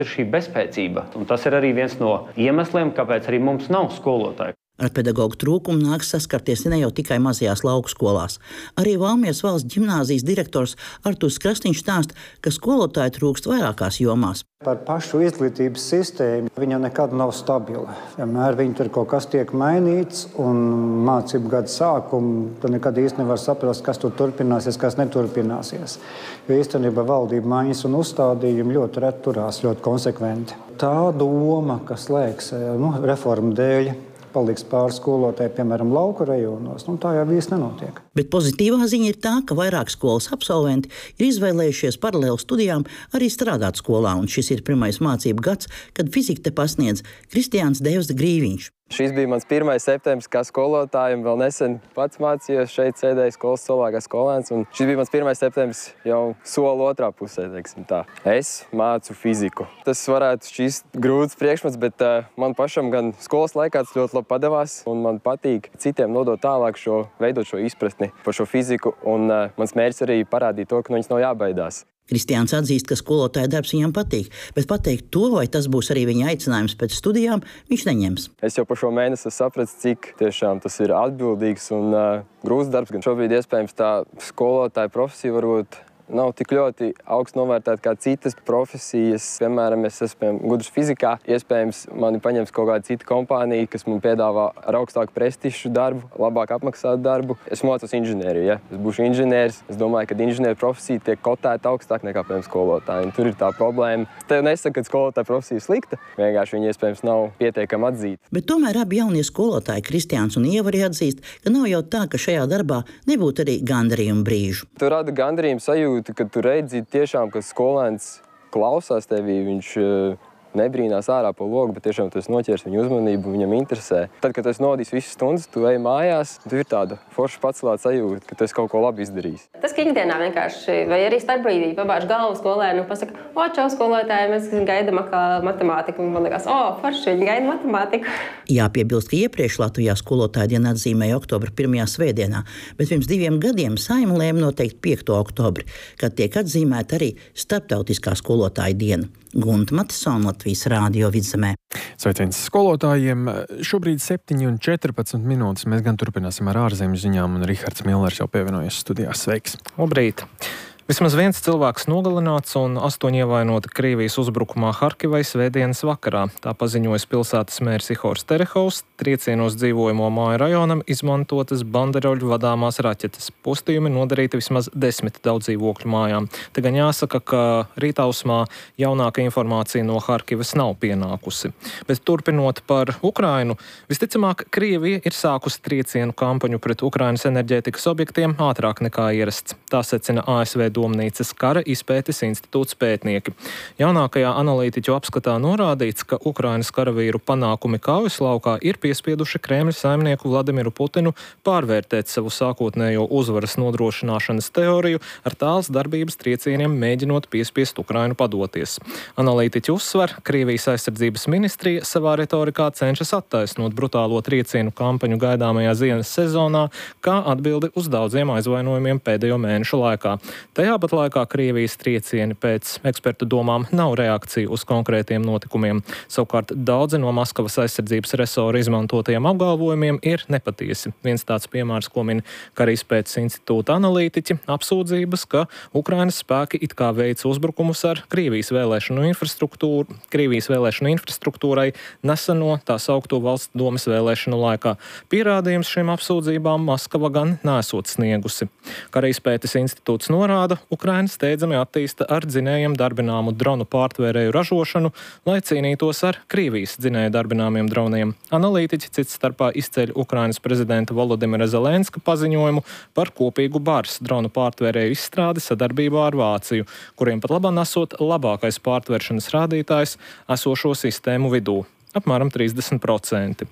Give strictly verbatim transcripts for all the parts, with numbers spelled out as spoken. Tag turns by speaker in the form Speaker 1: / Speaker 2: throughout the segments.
Speaker 1: Ir šī bezspēcība, un tas ir arī viens no iemesliem, kāpēc arī mums nav skolotāju.
Speaker 2: Ar pedagoģu trūkumu nāks saskarties ne jau tikai mazajās lauku skolās. Arī Valmieras valsts ģimnāzijas direktors Arturs Krasniņš stāsta, ka skolotāju trūkst vairākās jomās.
Speaker 3: Par pašu izglītības sistēmu viņa nekad nav stabila. Vienmēr viņa tur kaut kas tiek mainīts, un mācību gada sākumu tu nekad īsti nevar saprast, kas tur turpināsies, kas neturpināsies. Jo īstenībā valdība maiņas un uzstādījumi ļoti reti turās, ļoti konsekventi. Tā doma, kas liekas nu, reformu dēļ, paliks pāris skolotāji, piemēram, lauku rajonos, nu, tā jau īsti nenotiek.
Speaker 2: Bet pozitīvā ziņa ir tā, ka vairāk skolas absolventi ir izvēlējušies paralēli studijām arī strādāt skolā, un šis ir pirmais mācību gads, kad fiziku te pasniedz Kristiāns Devs Grīviņš.
Speaker 4: Šis bija mans pirmais septembris kā skolotājiem. Vēl nesen pats mācījos, šeit sēdēju skolas solā kā skolēns. Un šis bija mans pirmais septembris jau sola otrā pusē, teiksim tā. Es mācu fiziku. Tas varētu šķist grūts priekšmets, bet uh, man pašam gan skolas laikā tas ļoti labi padevās. Un man patīk citiem nodot tālāk šo, veidot šo izpratni par šo fiziku. Un uh, mans mērķis arī parādīt to, ka no viņas nav jābaidās.
Speaker 2: Kristiāns atzīst, ka skolotāja darbs viņam patīk, bet pateikt to, vai tas būs arī viņa aicinājums pēc studijām, viņš neņems.
Speaker 4: Es jau par šo mēnesi sapratu, cik tiešām tas ir atbildīgs un uh, grūts darbs. Gan šobrīd iespējams tā skolotāja profesija varbūt nav tik ļoti augstu novērtēta kā citas profesijas. Piemēram, es esmu gudrs fizikā. Iespējams, mani paņems kaut kāda cita kompānija, kas man piedāvā ar augstāku prestižu darbu, labāk apmaksātu darbu. Es mācos inženieriju, ja? Es būšu inženieris. Es domāju, ka inženieru profesija tiek kotēta augstāk nekā, piemēram, skolotāji. Un tur ir tā problēma. Es tev nesaku, ka skolotāja profesija ir slikta. Vienkārši viņi iespējams nav pietiekami atzīti.
Speaker 2: Bet tomēr abi jaunie skolotāji, Kristiāns un Ieva, arī atzīst, ka nav jau tā, ka šajā darbā nebūtu arī gandarījuma brīžu.
Speaker 4: Tu rada gandarījuma sajūtu, kad tu redzi tiešām, ka skolēns klausās tevī, viņš nebrīnās ārā pa logu, bet tiešām tu esi noķers viņu uzmanību, viņam interesē. Tad, kad tu esi nodījis visas stundas, tu ej mājās, tu ir tāda forša pacelāta sajūta, ka tu esi kaut ko labi izdarījis.
Speaker 5: Tas, ka ikdienā vienkārši, vai arī starpbrīdī pabāž galvu skolēnu un pasaka, o, čau skolotāji, mēs gaidām matemātiku. Un man liekas, o, forši, viņi gaida matemātiku.
Speaker 2: Jāpiebilst, ka iepriekš Latvijā skolotāja diena atzīmēja oktobra pirmajā svētdienā, bet pirms diviem gadiem Saeima lēma noteikt piekto oktobri, kad tiek atzīmēta arī starptautiskā skolotāja diena. Gunta Matisona, Latvijas Rādio Vidzemē.
Speaker 6: Sveiciens skolotājiem. Šobrīd septiņi un četrpadsmit minūtes. Mēs gan turpināsim ar ārzemju ziņām, un Rihards Millers jau pievienojas studijā. Sveiks!
Speaker 7: Labrīt! Vismaz viens cilvēks nogalināts un astoņi ievainoti Krievijas uzbrukumā Harkivai svētdienas vakarā. Tā paziņojas pilsētas mērs Ihors Terehovs. Triecienos dzīvojamo māju rajonam izmantotas banderoļu vadāmās raķetes. Postījumi nodarīti vismaz desmit daudzdzīvokļu mājām. Te gan jāsaka, ka rītausmā jaunāka informācija no Harkivas nav pienākusi. Bet turpinot par Ukrainu, visticamāk, Krievija ir sākusi triecienu kampaņu pret Ukrainas enerģētikas objektiem ātrāk nekā ierasts. Tā secina A S V Domnīcas kara izpētes institūts pētnieki. Jaunākajā analītiķu apskatā norādīts, ka Ukrainas karavīru panākumi kaujas laukā ir piespieduši Kremļa saimnieku Vladimiru Putinu pārvērtēt savu sākotnējo uzvaras nodrošināšanas teoriju ar tāls darbības triecieniem mēģinot piespiest Ukrainu padoties. Analītiķi uzsver, Krievijas aizsardzības ministrija savā retorikā cenšas attaisnot brutālo triecienu kampaņu gaidāmajā ziemas sezonā, kā atbildi uz daudziem aizvainojumiem pēdējo mēnešu laikā. Tajā pat laikā Krievijas triecieni pēc ekspertu domām nav reakcija uz konkrētiem notikumiem. Savukārt daudzi no Maskavas aizsardzības resora izmantotajiem apgalvojumiem ir nepatiesi. Viens tāds piemērs, ko min Karīspētes institūta analītiķi, apsūdzības, ka Ukrainas spēki it kā veica uzbrukumus ar Krievijas vēlēšanu infrastruktūru, Krievijas vēlēšanu infrastruktūrai neseno tā saukto valsts domes vēlēšanu laikā. Pierādījums šīm apsūdzībām Maskava gan nesot sniegusi. Karīspētes institūts norāda, Ukraina steidzami attīsta ar dzinējiem darbināmu dronu pārtvērēju ražošanu, lai cīnītos ar Krievijas dzinēju darbināmiem droniem. Analītiķi cits starpā izceļ Ukrainas prezidenta Volodimira Zelenska paziņojumu par kopīgu Bars dronu pārtvērēju izstrādi sadarbībā ar Vāciju, kuriem pat labāk esot labākais pārtvēršanas rādītājs esošo sistēmu vidū - apmēram trīsdesmit procenti.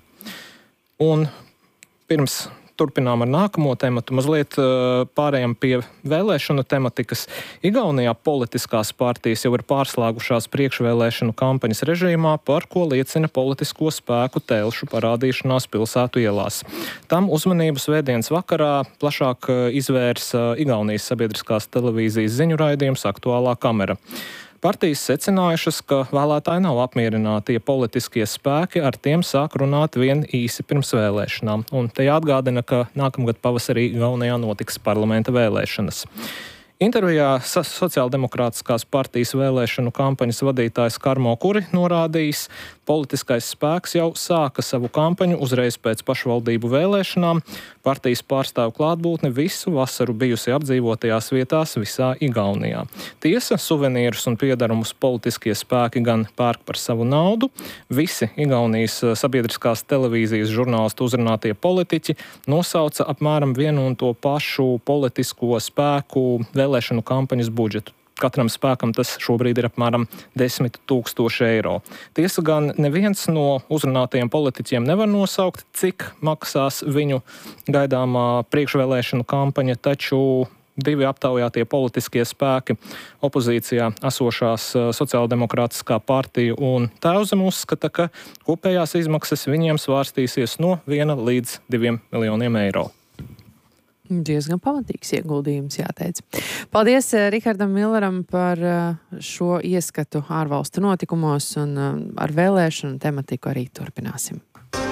Speaker 7: Un pirms turpinām ar nākamo tematu, mazliet pārējām pie vēlēšanu tematikas. Igaunijā politiskās partijas jau ir pārslēgušās priekšvēlēšanu kampaņas režīmā, par ko liecina politisko spēku telšu parādīšanās pilsētu ielās. Tam uzmanību svētdienas vakarā plašāk izvērsa Igaunijas sabiedriskās televīzijas ziņu raidījums Aktuālā kamera. Partijas secinājušas, ka vēlētāji nav apmierināti, ja politiskie spēki ar tiem sāk runāt vien īsi pirms vēlēšanām. Un te jāatgādina, ka nākamgad pavasarī Igaunijā notiks parlamenta vēlēšanas. Intervijā Sociāldemokrātiskās partijas vēlēšanu kampaņas vadītājs Karmo Kuri norādījis, politiskais spēks jau sāka savu kampaņu uzreiz pēc pašvaldību vēlēšanām. Partijas pārstāvu klātbūtne visu vasaru bijusi apdzīvotajās vietās visā Igaunijā. Tiesa, suvenīrus un piedarumus politiskie spēki gan pērk par savu naudu. Visi Igaunijas sabiedriskās televīzijas žurnālistu uzrunātie politiķi nosauca apmēram vienu un to pašu politisko spēku vēlēšanu kampaņas budžetu. Katram spēkam tas šobrīd ir apmēram desmit tūkstoši eiro. Tiesa gan neviens no uzrunātajiem politiķiem nevar nosaukt, cik maksās viņu gaidāmā priekšvēlēšanu kampaņa, taču divi aptaujātie politiskie spēki opozīcijā esošās Sociāldemokrātiskā partija un Tēvzeme uzskata, ka kopējās izmaksas viņiem svārstīsies no viena līdz diviem miljoniem eiro.
Speaker 8: Diezgan pamatīgs ieguldījums, jāteic. Paldies Rihardam Milleram par šo ieskatu ārvalstu notikumos, un ar vēlēšanu tematiku arī turpināsim.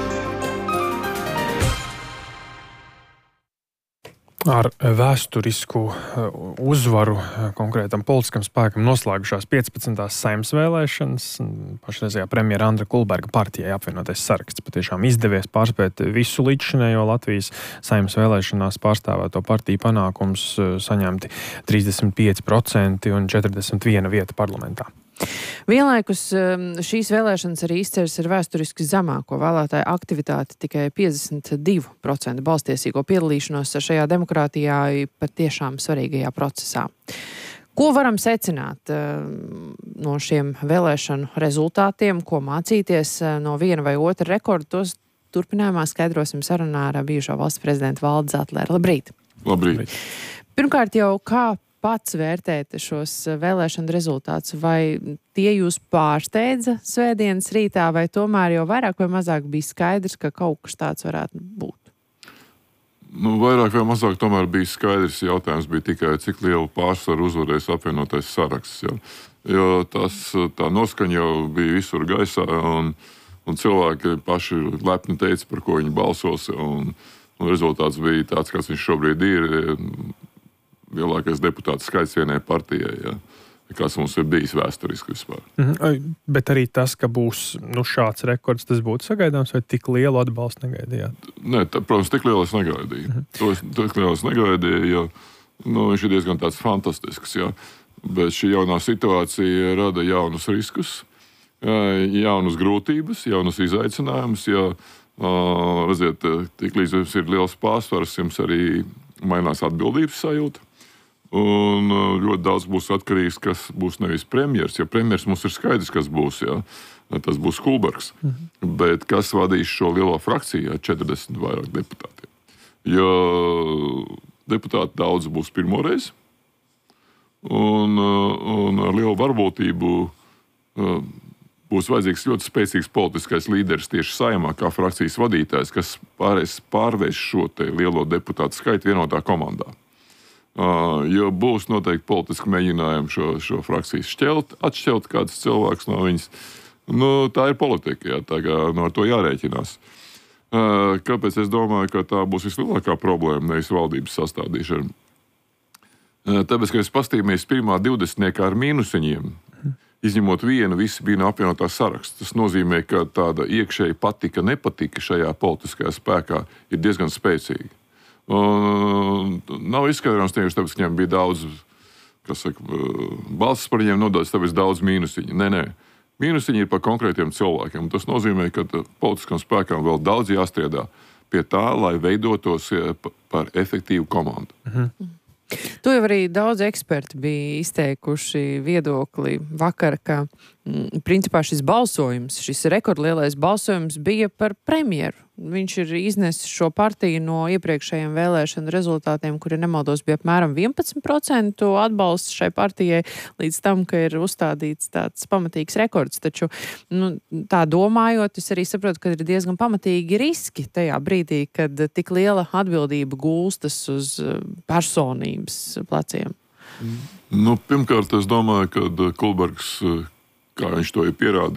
Speaker 6: Ar vēsturisku uzvaru konkrētam politiskam spēkam noslēgušās piecpadsmitās Saeimas vēlēšanas. Pašreizējā premjera Andra Kulberga partijai apvienotais saraksts patiešām izdevies pārspēt visu līdzšinējo Latvijas Saeimas vēlēšanās pārstāvēto partiju panākums, saņemti trīsdesmit pieci procenti un četrdesmit viena vieta parlamentā.
Speaker 8: Vienlaikus šīs vēlēšanas arī izceras ar vēsturiski zemāko vēlētāju aktivitāti, tikai piecdesmit divi procenti balstiesīgo piedalīšanos šajā demokrātijā patiešām svarīgajā procesā. Ko varam secināt no šiem vēlēšanu rezultātiem, ko mācīties no viena vai otra rekorda, tos turpinājumā skaidrosim sarunā ar bijušo valsts prezidentu Valdi Zatleru. Labrīt!
Speaker 9: Labrīt!
Speaker 8: Pirmkārt jau, kā pats vērtēt šos vēlēšanu rezultātus, vai tie jūs pārsteidza svētdienas rītā, vai tomēr jau vairāk vai mazāk bija skaidrs, ka kaut kas tāds varētu būt?
Speaker 9: Nu, vairāk vai mazāk tomēr bija skaidrs. Jautājums bija tikai, cik lielu pārsvaru uzvarēs apvienotais saraksts. Jo, jo tas, tā noskaņa jau bija visur gaisā, un, un cilvēki paši lepni teica, par ko viņi balsos, un, un rezultāts bija tāds, kāds viņš šobrīd ir. Lielākais deputāts skaits vienai partijai, ja, kas mums ir bijis vēsturiski vispār.
Speaker 6: Mm-hmm. Bet arī tas, ka būs nu, šāds rekords, tas būtu sagaidāms, vai tik lielu atbalstu negaidījāt?
Speaker 9: Nē, tā, protams, tik lielu es negaidīju. Mm-hmm. To es, tik lielu es negaidīju, jo nu, viņš ir diezgan tāds fantastisks, ja. Bet šī jaunā situācija rada jaunus riskus, jaunas grūtības, jaunas izaicinājumus, ja, redziet, tik līdz jums ir liels pārsvars, jums arī mainās atbildības sajūta. Un ļoti daudz būs atkarīgs, kas būs nevis premjers, jo premjers mums ir skaidrs, kas būs, jā. Tas būs Kulbergs. Mm-hmm. Bet kas vadīs šo lielo frakciju ar četrdesmit vairāk deputātiem? Jo deputāti daudz būs pirmoreiz, un, un ar lielu varbūtību būs vajadzīgs ļoti spēcīgs politiskais līderis tieši Saeimā, kā frakcijas vadītājs, kas pārēs pārvērš šo te lielo deputātu skaitu vienotā komandā. Uh, jo būs noteikti politiski mēģinājumi šo, šo frakciju šķelt, atšķelt kāds cilvēks no viņas. Nu, tā ir politika, jā, tā kā no to jārēķinās. Uh, kāpēc es domāju, ka tā būs vislielākā problēma, nevis valdības sastādīšana? Uh, tāpēc, ka es pastījāmies pirmā divdesmitniekā ar mīnusiņiem, izņemot vienu, visi bija no apvienotā saraksta. Tas nozīmē, ka tāda iekšēji patika, nepatika šajā politiskajā spēkā ir diezgan spēcīga. Un nav izskaidrojams tieši tāpēc, ka viņiem bija daudz, kas saka, balsis par viņiem nododas, tāpēc daudz mīnusiņi. Nē, nē. Mīnusiņi ir par konkrētiem cilvēkiem. Un tas nozīmē, ka politiskam spēkam vēl daudz jāstriedā pie tā, lai veidotos par efektīvu komandu.
Speaker 8: Mhm. To jau arī daudz eksperti bija izteikuši viedokli vakar, ka mm, principā šis balsojums, šis rekordlielais balsojums bija par premjeru. Viņš ir iznesis šo partiju no iepriekšējiem vēlēšanu rezultātiem, kuri nemaldos bija apmēram vienpadsmit procenti atbalsts šai partijai, līdz tam, ka ir uzstādīts tāds pamatīgs rekords. Taču nu, tā domājot, es arī saprotu, ka ir diezgan pamatīgi riski tajā brīdī, kad tik liela atbildība gulstas uz personības pleciem.
Speaker 9: Nu, pirmkārt, es domāju, ka Kulbergs, kā viņš to ir pierādījis,